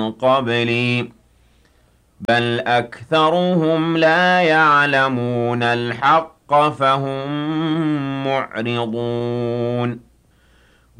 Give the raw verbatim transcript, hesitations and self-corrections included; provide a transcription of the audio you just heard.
قَبْلِي بَلْ أَكْثَرُهُمْ لَا يَعْلَمُونَ الْحَقَّ فَهُم مُّعْرِضُونَ